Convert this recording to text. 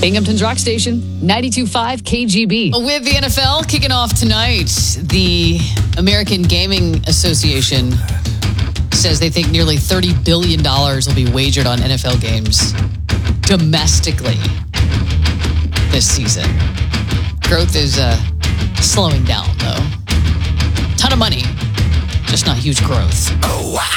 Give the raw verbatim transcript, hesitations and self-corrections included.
Binghamton's Rock Station, ninety-two point five K G B. With the N F L kicking off tonight, the American Gaming Association says they think nearly thirty billion dollars will be wagered on N F L games domestically this season. Growth is uh, slowing down, though. Ton of money, just not huge growth.